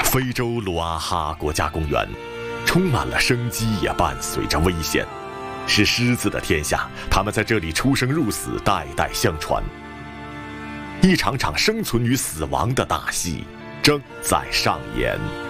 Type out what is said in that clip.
非洲鲁阿哈国家公园充满了生机，也伴随着危险。是狮子的天下，它们在这里出生入死，代代相传。一场场生存与死亡的大戏正在上演。